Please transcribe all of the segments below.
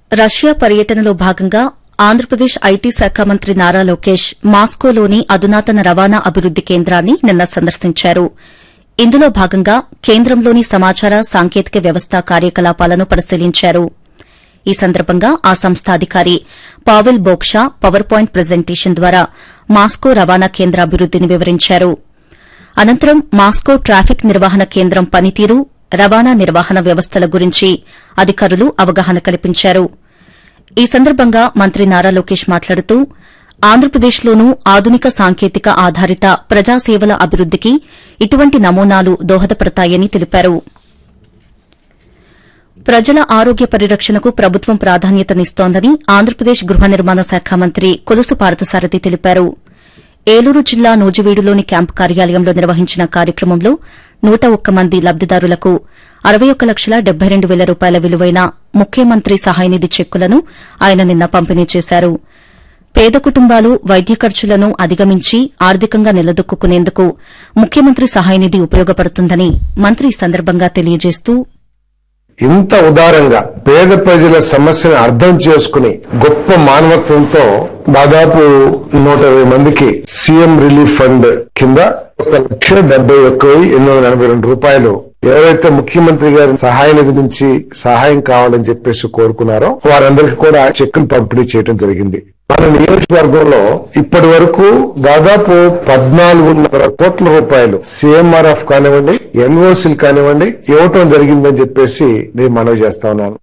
Russia పర్యటనలో భాగంగా Andhra Pradesh IT శాఖ మంత్రి నారా లోకేష్ మాస్కోలోని అధునాతన రవాణా అభివృద్ది కేంద్రాన్ని నిన్న సందర్శించారు. ఇందులో భాగంగా కేంద్రంలోని సమాచార సాంకేతిక వ్యవస్థ కార్యకలాపాలను పరిశీలించారు. ఈ సందర్భంగా ఆ సంస్థ అధికారి పావెల్ బోక్షా పవర్ పాయింట్ ప్రజెంటేషన్ ద్వారా మాస్కో రవాణా కేంద్ర అభివృద్దిని వివరించారు. అనంతరం మాస్కో ట్రాఫిక్ నిర్వహణ కేంద్రం పనితీరు, రవాణా నిర్వహణ వ్యవస్థల గురించి అధికారులు అవగాహన కల్పించారు. ఈ సందర్భంగా మంత్రి నారా లోకేష్ మాట్లాడుతూ ఆంధ్రప్రదేశ్లోనూ ఆధునిక సాంకేతిక ఆధారిత ప్రజాసేవల అభివృద్దికి ఇటువంటి నమూనాలు దోహదపడతాయని తెలిపారు. ప్రజల ఆరోగ్య పరిరక్షణకు ప్రభుత్వం ప్రాధాన్యతనిస్తోందని ఆంధ్రప్రదేశ్ గృహ నిర్మాణ శాఖ మంత్రి కొలుసు పార్థసారథి తెలిపారు. ఏలూరు జిల్లా నూజివీడులోని క్యాంపు కార్యాలయంలో నిర్వహించిన కార్యక్రమంలో 101 మంది లబ్దిదారులకు 61,72,000 రూపాయల విలువైన ముఖ్యమంత్రి సహాయనిధి చెక్కులను ఆయన నిన్న పంపిణీ చేశారు. పేద కుటుంబాలు వైద్య ఖర్చులను అధిగమించి ఆర్థికంగా నిలదొక్కునేందుకు ముఖ్యమంత్రి సహాయనిధి ఉపయోగపడుతుందని మంత్రి ఈ సందర్భంగా తెలియజేస్తూ ఇంత ఉదారంగా పేద ప్రజల సమస్యను అర్థం చేసుకుని గొప్ప మానవత్వంతో దాదాపు 120 మందికి సీఎం రిలీఫ్ ఫండ్ కింద 1,71,882 రూపాయలు ఎవరైతే ముఖ్యమంత్రి గారి సహాయ నిధి నుంచి సహాయం కావాలని చెప్పేసి కోరుకున్నారో వారందరికీ కూడా చెక్కులు పంపిణీ చేయడం జరిగింది. మన నియోజకవర్గంలో ఇప్పటి వరకు దాదాపు 14.5 కోట్ల రూపాయలు సీఎంఆర్ఎఫ్ కానివ్వండి, ఎన్ఓసీలు కానివ్వండి ఇవ్వటం జరిగిందని చెప్పేసి నేను మనవి చేస్తా ఉన్నాను.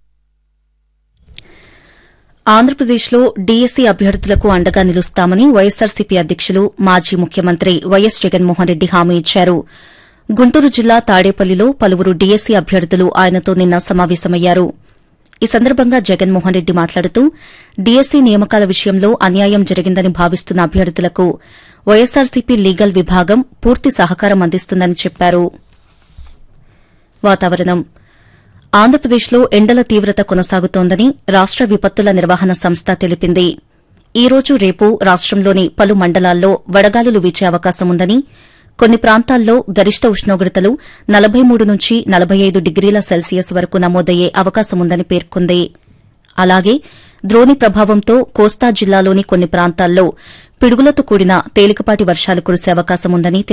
ఆంధ్రప్రదేశ్లో డీఎస్సీ అభ్యర్థులకు అండగా నిలుస్తామని వైఎస్సార్సీపీ అధ్యకులు మాజీ ముఖ్యమంత్రి వైఎస్ జగన్మోహన్ రెడ్డి హామీ ఇచ్చారు. గుంటూరు జిల్లా తాడేపల్లిలో పలువురు డీఎస్సీ అభ్యర్థులు ఆయనతో నిన్న సమావేశమయ్యారు. ఈ సందర్భంగా జగన్మోహన్ రెడ్డి మాట్లాడుతూ డీఎస్సీ నియామకాల విషయంలో అన్యాయం జరిగిందని భావిస్తున్న అభ్యర్థులకు వైఎస్సార్సీపీ లీగల్ విభాగం పూర్తి సహకారం అందిస్తుందని చెప్పారు. వాతావరణం ఆంధ్రప్రదేశ్లో ఎండల తీవ్రత కొనసాగుతోందని రాష్ట విపత్తుల నిర్వహణ సంస్థ తెలిపింది. ఈ రోజు రేపు రాష్టంలోని పలు మండలాల్లో వడగాలులు వీచే అవకాశం ఉందని, కొన్ని ప్రాంతాల్లో గరిష్ట ఉష్ణోగ్రతలు 43 నుంచి 45 డిగ్రీల సెల్సియస్ వరకు నమోదయ్యే అవకాశముందని పేర్కొంది. అలాగే ద్రోణి ప్రభావంతో కోస్తా జిల్లాలోని కొన్ని ప్రాంతాల్లో పిడుగులతో కూడిన తేలికపాటి వర్షాలు కురిసే అవకాశముందని